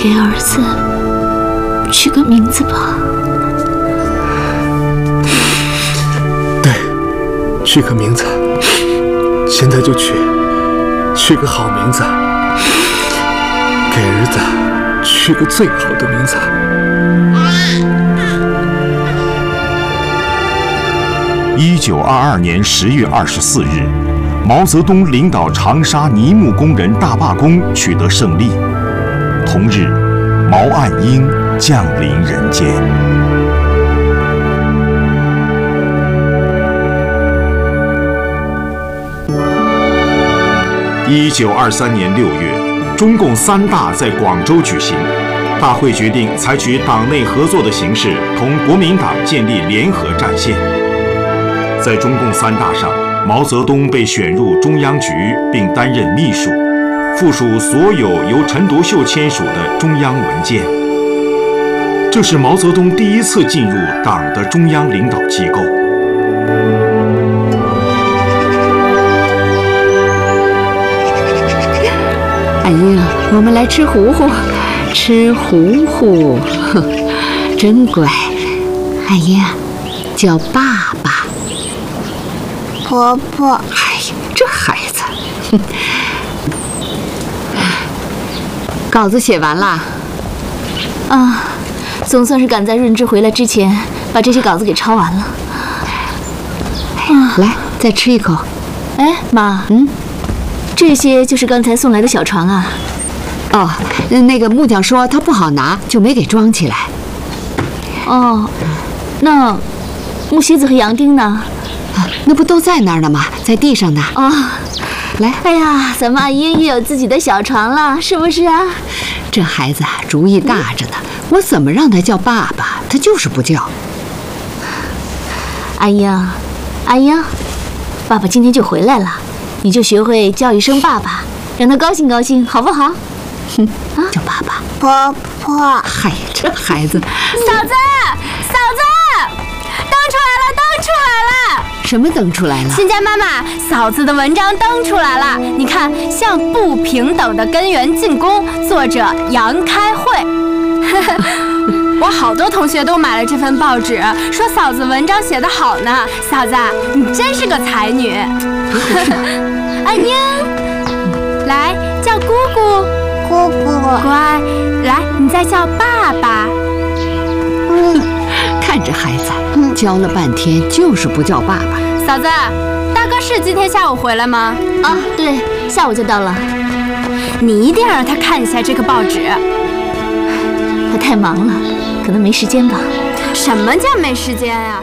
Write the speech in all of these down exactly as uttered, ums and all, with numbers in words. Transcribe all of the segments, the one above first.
给儿子取个名字吧。 对，取个名字，现在就取，取个好名字，给儿子取个最好的名字。 一九二二年十月二十四日，毛泽东领导长沙泥木工人大罢工取得胜利。同日，毛岸英降临人间。一九二三年六月，中共三大在广州举行，大会决定采取党内合作的形式，同国民党建立联合战线。在中共三大上，毛泽东被选入中央局，并担任秘书，附属所有由陈独秀签署的中央文件。这是毛泽东第一次进入党的中央领导机构。 哎呀，我们来吃糊糊，吃糊糊，真乖。哎呀，叫爸爸。 婆婆， 哎呀，这孩子，哼。稿子写完了？ 啊，总算是赶在润之回来之前把这些稿子给抄完了。 啊，来，再吃一口。 哎，妈， 嗯， 这些就是刚才送来的小床啊。 哦，那个木匠说他不好拿，就没给装起来。 哦，那木楔子和洋钉呢？ 啊，那不都在那儿呢吗？在地上呢。 哦， 来， 哎呀，咱们阿英也有自己的小床了，是不是啊？ 这孩子啊，主意大着呢。我怎么让他叫爸爸，他就是不叫。 阿英，阿英，爸爸今天就回来了，你就学会叫一声爸爸，让他高兴高兴，好不好？ 哼，啊，叫爸爸。 婆婆， 嗨，这孩子。 嫂子，嫂子，登出来了，登出来了。 什么登出来了？ 亲家妈妈，嫂子的文章登出来了。你看，向不平等的根源进攻，作者杨开慧。我好多同学都买了这份报纸，说嫂子文章写得好呢。嫂子，你真是个才女。阿英，来叫姑姑， 姑姑， 乖，来，你再叫爸爸。 嗯，看这孩子，教了半天就是不叫爸爸。 嫂子，大哥是今天下午回来吗？ 啊，对，下午就到了。 你一定要让他看一下这个报纸。 他太忙了，可能没时间吧。 什么叫没时间呀？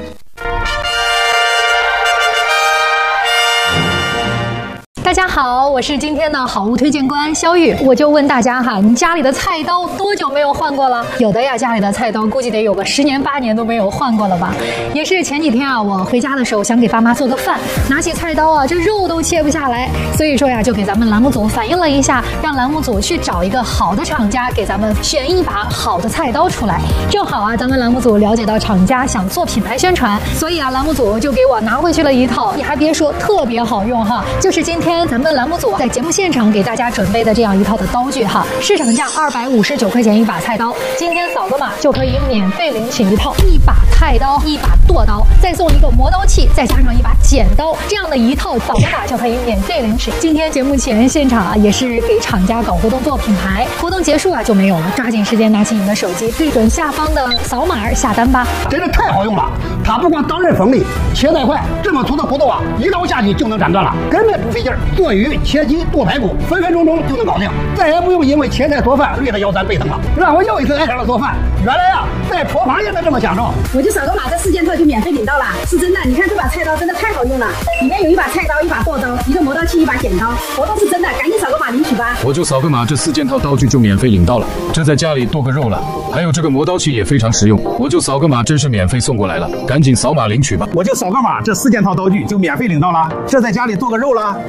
大家好，我是今天的好物推荐官肖玉。我就问大家哈，你家里的菜刀多久没有换过了？有的呀，家里的菜刀估计得有个十年八年都没有换过了吧。也是前几天啊，我回家的时候想给爸妈做个饭，拿起菜刀啊，这肉都切不下来，所以说呀，就给咱们栏目组反映了一下，让栏目组去找一个好的厂家给咱们选一把好的菜刀出来。正好啊，咱们栏目组了解到厂家想做品牌宣传，所以啊，栏目组就给我拿回去了一套，你还别说，特别好用哈，就是今天咱们栏目组在节目现场给大家准备的这样一套的刀具哈，市场价二百五十九块钱一把菜刀，今天扫个码就可以免费领取一套，一把菜刀，一把剁刀，再送一个磨刀器，再加上一把剪刀，这样的一套扫个码就可以免费领取。今天节目前现场啊，也是给厂家搞活动做品牌，活动结束啊就没有了，抓紧时间拿起你的手机，对准下方的扫码下单吧。 真的太好用了，它不光当刃锋利，切带快，这么粗的骨头啊，一刀下去就能斩断了，根本不费劲儿。做鱼、切鸡、剁排骨，分分钟钟就能搞定，再也不用因为切菜做饭累得腰酸背疼了，让我又一次爱上了做饭。原来呀、啊，在厨房也能这么享受。 我就扫个码，这四件套就免费领到了，是真的。你看这把菜刀真的太好用了，里面有一把菜刀、一把剁刀、一个磨刀器、一把剪刀，活动是真的，赶紧扫个码领取吧。 我就扫个码，这四件套刀具就免费领到了。这在家里剁个肉了，还有这个磨刀器也非常实用，我就扫个码，真是免费送过来了，赶紧扫码领取吧。 我就扫个码，这四件套刀具就免费领到了。这在家里剁个肉了，还有这个磨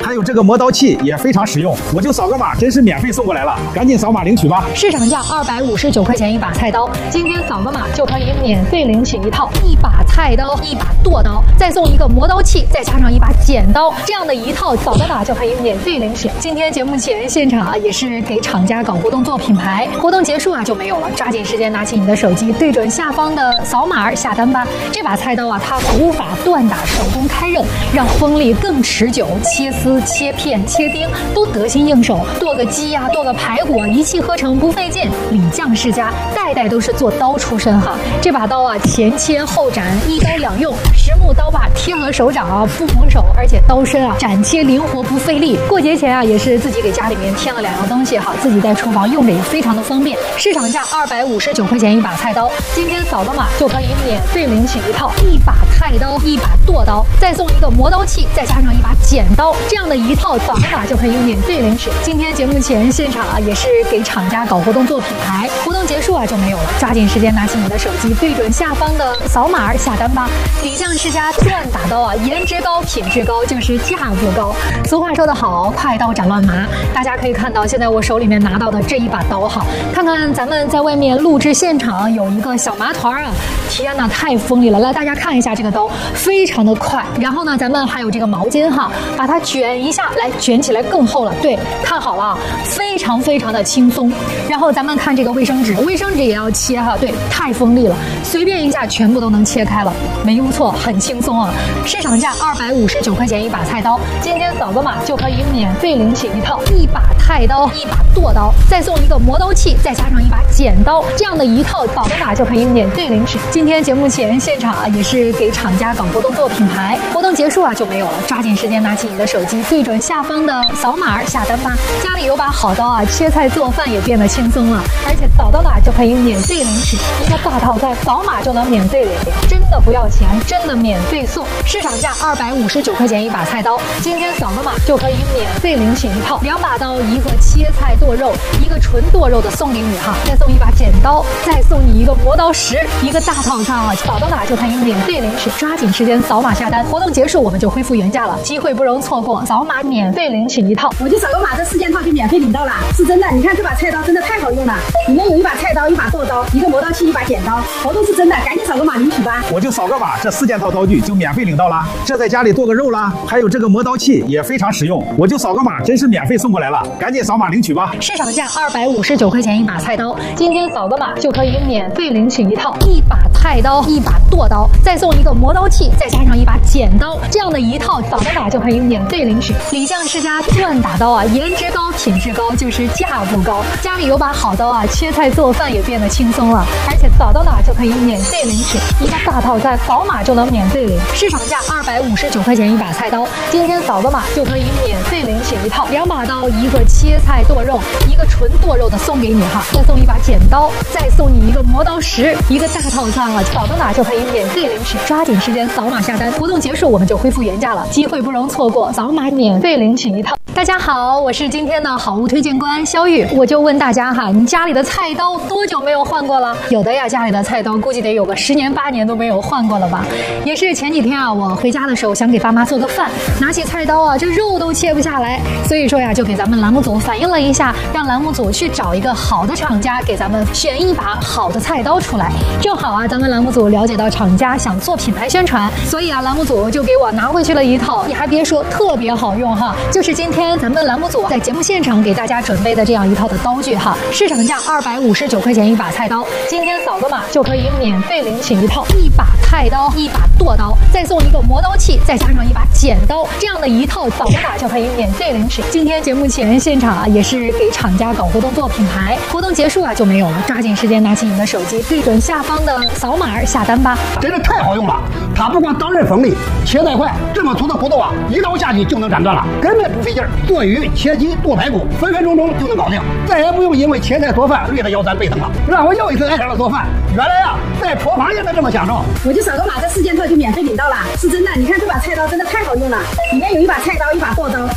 磨刀器也非常实用，我就扫个码，真是免费送过来了，赶紧扫码领取吧。 市场价二百五十九块钱一把菜刀，今天扫个码就可以免费领取一套一把菜刀、一把剁刀，再送一个磨刀器，再加上一把剪刀，这样的一套扫个码就可以免费领取。今天节目前现场啊，也是给厂家搞活动做品牌，活动结束啊就没有了，抓紧时间拿起你的手机，对准下方的扫码下单吧。这把菜刀啊，它古法锻打，手工开刃，让锋利更持久，切丝、切片、切丁都得心应手，剁个鸡呀、啊、剁个排骨啊，一气呵成不费劲。李将世家代代都是做刀出身哈，这把刀啊前切后斩，一刀两用，实木刀把贴合手掌啊，不磨手，而且刀身啊斩切灵活不费力。过节前啊也是自己给家里面添了两样东西哈，自己在厨房用着也非常的方便。市场价二百五十九块钱一把菜刀，今天扫个码就可以免费领取一套一把菜刀、一把剁刀，再送一个磨刀器，再加上一把剪刀，这样的一套扫个码就可以免费领取。今天节目前现场啊也是给厂家搞活动做品牌，活动结束啊就没有了，抓紧时间拿起你的手机，对准下方的扫码下单吧。李将世家锻打刀啊，颜值高，品质高，就是价格高。俗话说得好，快刀斩乱麻。大家可以看到，现在我手里面拿到的这一把刀哈，看看咱们在外面录制现场有一个小麻团啊，天哪，太锋利了！来，大家看一下这个刀，非常的快。然后呢，咱们还有这个毛巾哈，把它卷一下，来卷起来更厚了。对，看好了，非常非常的轻松。然后咱们看这个卫生纸，卫生纸也要切哈，对，太锋利了，随便一下全部都能切开了，没用错，很轻松啊。市场价二百五十九块钱一把菜刀，今天扫个码就可以免费领取一套一把菜刀、一把剁刀，再送一个磨刀器，再加上一把剪刀，这样的一套扫个码就可以免费领取。今天节目前现场啊也是给厂家搞活动做品牌，活动结束啊就没有了，抓紧时间拿起你的手机，对准下方的扫码下单吧。家里有把好刀啊，切菜做饭也变得轻松了，而且扫到哪就可以免费领取一个大套餐，扫码就能免费领，真的不要钱，真的免费送。市场价二百五十九块钱一把菜刀，今天扫个码就可以免费领取一套两把刀，一个切菜剁肉，一个纯剁肉的送给你哈，再送一把剪刀，再送你一个磨刀石，一个大套餐啊，扫到哪就可以免费领取，抓紧时间扫码下单，活动结束我们就恢复原价了，机会不容错过，扫码免费领取一套。 我就扫个码，这四件套就免费领到了，是真的。你看这把菜刀真的太好用了，里面有一把菜刀、一把剁刀、一个磨刀器、一把剪刀，活动是真的，赶紧扫个码领取吧。 我就扫个码，这四件套刀具就免费领到了，这在家里剁个肉啦，还有这个磨刀器也非常实用，我就扫个码，真是免费送过来了，赶紧扫码领取吧。 市场价二百五十九块钱一把菜刀，今天扫个码就可以免费领取一套一把菜刀、一把剁刀，再送一个磨刀器，再加上一把剪刀，这样的一套扫个码就可以免费领取。李将世家锻打刀啊，颜值高，品质高，就是价不高。家里有把好刀啊，切菜做饭也变得轻松了，而且扫到哪就可以免费领取一个大套餐，扫码就能免费领。市场价二百五十九块钱一把菜刀，今天扫个码就可以免费领取一套两把刀，一个切菜剁肉，一个纯剁肉的送给你哈，再送一把剪刀，再送你一个磨刀石，一个大套餐啊，扫到哪就可以免费领取，抓紧时间扫码下单，活动结束我们就恢复原价了，机会不容错过，扫码免费领取一套。大家好，我是今天的好物推荐官肖玉，我就问大家哈，你家里的菜刀多久没有换过了？有的呀，家里的菜刀估计得有个十年八年都没有换过了吧。也是前几天啊，我回家的时候想给爸妈做个饭，拿起菜刀啊，这肉都切不下来，所以说呀，就给咱们栏目组反映了一下，让栏目组去找一个好的厂家给咱们选一把好的菜刀出来。正好啊，咱们栏目组了解到厂家想做品牌宣传，所以啊，栏目组就给我拿回去了一套，你还别说，特别好用哈，就是今天咱们栏目组在节目现场给大家准备的这样一套的刀具哈，市场价二百五十九块钱一把菜刀，今天扫个码就可以免费领取一套一把菜刀、一把剁刀，再送一个磨刀器，再加上一把剪刀，这样的一套扫个码就可以免费领取。今天节目前现场啊，也是给厂家搞活动做品牌，活动结束啊就没有了，抓紧时间拿起你的手机，对准下方的扫码下单吧。 真的太好用了，它不光刀刃锋利，切得快，这么粗的骨头啊，一刀下去就能斩断了，根本不费劲儿。剁鱼、切鸡、剁排骨，分分钟钟就能搞定，再也不用因为切菜做饭累得腰酸背疼了，让我又一次爱上了做饭。原来呀、啊，在厨房也能这么享受。 我就扫个码，这四件套就免费领到了，是真的。你看这把菜刀真的太好用了，里面有一把菜刀、一把剁刀、一个磨刀器。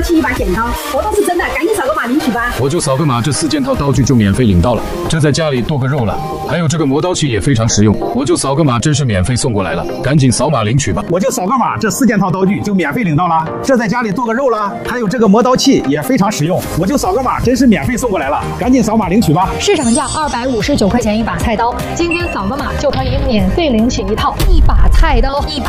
器、一把剪刀，活动是真的，赶紧扫个码领取吧。 我就扫个码，这四件套道具就免费领到了。这在家里剁个肉了，还有这个磨刀器也非常实用，我就扫个码，真是免费送过来了，赶紧扫码领取吧。 我就扫个码，这四件套道具就免费领到了。这在家里剁个肉了，还有这个磨刀器也非常实用，我就扫个码，真是免费送过来了，赶紧扫码领取吧。 市场价二百五十九块钱一把菜刀，今天扫个码就可以免费领取一套，一把菜刀，一把。